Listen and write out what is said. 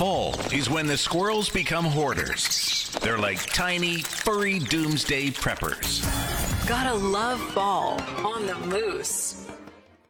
Fall is when the squirrels become hoarders. They're like tiny, furry doomsday preppers. Gotta love fall on the moose.